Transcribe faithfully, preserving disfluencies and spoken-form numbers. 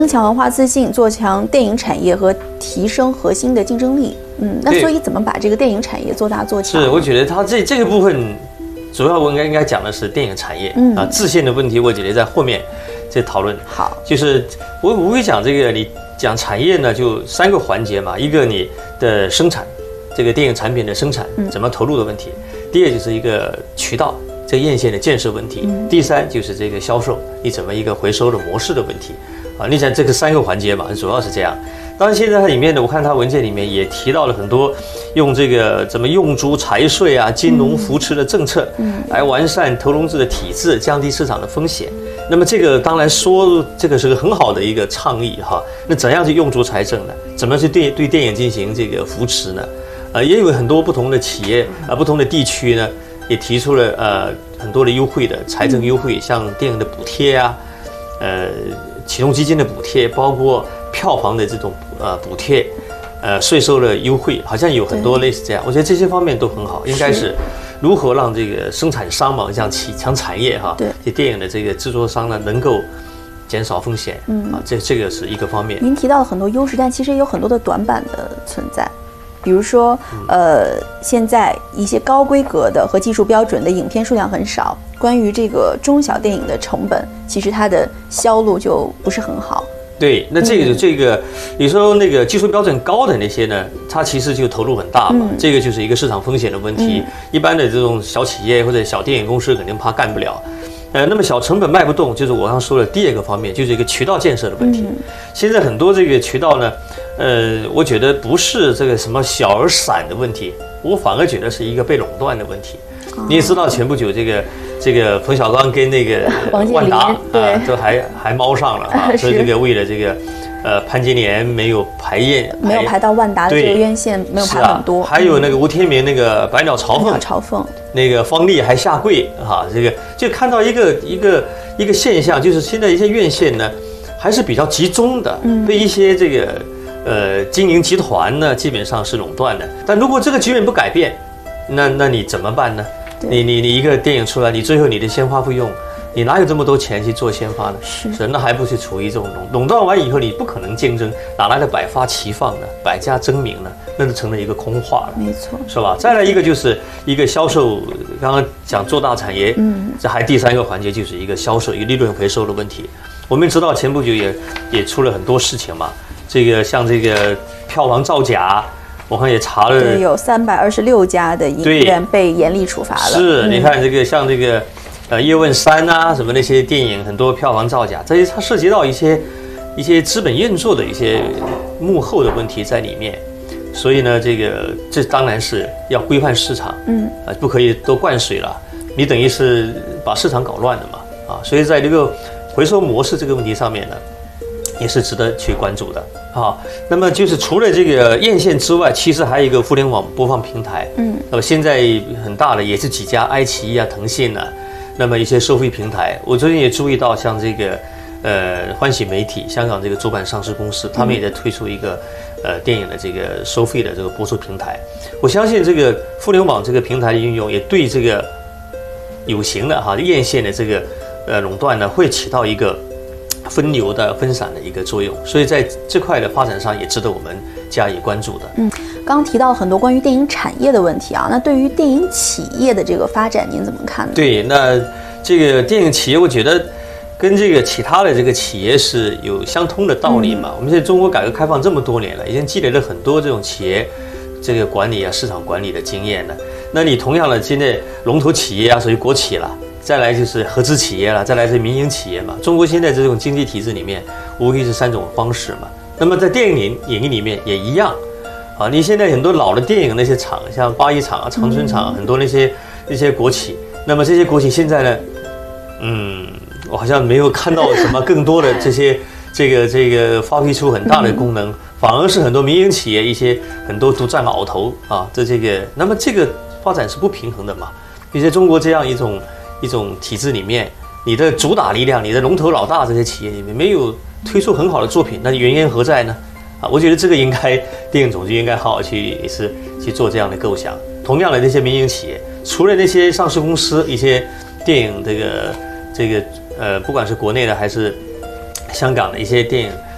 增强文化自信，做强电影产业和提升核心的竞争力。嗯，那所以怎么把这个电影产业做大做强？ 是，我觉得它这这个部分，主要我应该应该讲的是电影产业、嗯、啊，自信的问题，我觉得在后面再讨论。 好， 就是我我会讲这个，你讲产业呢，就三个环节嘛，一个你的生产，这个电影产品的生产怎么投入的问题；嗯、第二就是一个渠道。这个院线的建设问题，嗯、第三就是这个销售，你怎么一个回收的模式的问题，啊，你想这个三个环节嘛，主要是这样。当然，现在它里面呢，我看它文件里面也提到了很多用这个怎么用租财税啊、金融扶持的政策，嗯，来完善投融资的体制，降低市场的风险。那么这个当然说这个是个很好的一个倡议哈。那怎样去用足财政呢？怎么去对对电影进行这个扶持呢？呃，也有很多不同的企业啊、呃，不同的地区呢。也提出了呃很多的优惠的财政优惠，像电影的补贴啊，呃启动基金的补贴，包括票房的这种呃补贴，呃税收的优惠，好像有很多类似这样。我觉得这些方面都很好，应该是如何让这个生产商嘛，像企强产业哈，这电影的这个制作商呢，能够减少风险，嗯啊，这这个是一个方面。 您提到了很多优势，但其实也有很多的短板的存在。比如说，呃，现在一些高规格的和技术标准的影片数量很少。关于这个中小电影的成本，其实它的销路就不是很好。 对，那这个、嗯、这个，你说那个技术标准高的那些呢，它其实就投入很大嘛。嗯、这个就是一个市场风险的问题。嗯、一般的这种小企业或者小电影公司肯定怕干不了。呃，那么小成本卖不动，就是我刚说的第二个方面，就是一个渠道建设的问题。嗯、现在很多这个渠道呢。呃，我觉得不是这个什么小而散的问题，我反而觉得是一个被垄断的问题。哦、你也知道，前不久这个这个冯小刚跟那个万达啊，都还还猫上了啊，所以这个为了这个呃潘金莲没有排院， 没有排到万达的这个院线，没有排很多。 啊、还有那个吴天明那个百鸟朝凤， 朝凤那个方丽还下跪哈、啊，这个就看到一个一个一个现象，就是现在一些院线呢还是比较集中的，嗯、被一些这个。呃，经营集团呢，基本上是垄断的。但如果这个局面不改变，那那你怎么办呢？你你你一个电影出来，你最后你的先发费用，你哪有这么多钱去做先发呢？是，是那还不是处于这种垄垄断完以后，你不可能竞争，哪来的百花齐放呢？百家争鸣呢？那就成了一个空话了。 没错， 是吧？再来一个就是一个销售，刚刚讲做大产业，嗯，这还第三个环节就是一个销售，一个利润回收的问题。我们知道前不久也也出了很多事情嘛。这个像这个票房造假，我看也查了， 对，有三百二十六家的影院被严厉处罚了。 是，嗯、你看这个像这个，呃，叶问三啊，什么那些电影，很多票房造假，这些它涉及到一些一些资本运作的一些幕后的问题在里面。所以呢，这个这当然是要规范市场，嗯，啊、呃，不可以都灌水了，你等于是把市场搞乱了嘛，啊，所以在这个回收模式这个问题上面呢。也是值得去关注的啊。那么就是除了这个院线之外，其实还有一个互联网播放平台。嗯，那么现在很大的也是几家，爱奇艺啊、腾讯啊，那么一些收费平台。我最近也注意到，像这个呃欢喜媒体，香港这个主板上市公司，他们也在推出一个呃电影的这个收费的这个播出平台。我相信这个互联网这个平台的运用，也对这个有形的哈院线的这个呃垄断呢，会起到一个。分流的分散的一个作用，所以在这块的发展上也值得我们加以关注的。 嗯，刚刚提到很多关于电影产业的问题啊，那对于电影企业的这个发展，您怎么看呢？ 对，那这个电影企业，我觉得跟这个其他的这个企业是有相通的道理嘛。嗯、我们现在中国改革开放这么多年了，已经积累了很多这种企业这个管理啊、市场管理的经验了。那你同样的，现在龙头企业啊，属于国企了。再来就是合资企业了，再来是民营企业嘛。中国现在这种经济体制里面，无非是三种方式嘛。那么在电影影影里面也一样，啊，你现在很多老的电影那些厂，像八一厂啊、长春厂，很多那些那些国企，那么这些国企现在呢，嗯，我好像没有看到什么更多的这些这个这个发挥出很大的功能，反而是很多民营企业一些很多独占鳌头啊，这这个，那么这个发展是不平衡的嘛。比如在中国这样一种。一种体制里面，你的主打力量，你的龙头老大这些企业里面没有推出很好的作品，那原因何在呢？啊，我觉得这个应该电影总局应该好好去也是去做这样的构想。同样的，那些民营企业，除了那些上市公司，一些电影这个这个呃，不管是国内的还是香港的一些电影